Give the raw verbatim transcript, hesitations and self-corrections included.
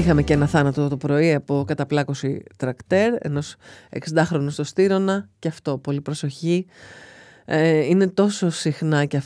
Είχαμε και ένα θάνατο το πρωί από καταπλάκωση τρακτέρ ενός εξηντάχρονου στο Στήρωνα, και αυτό πολύ προσοχή. Ε, είναι τόσο συχνά και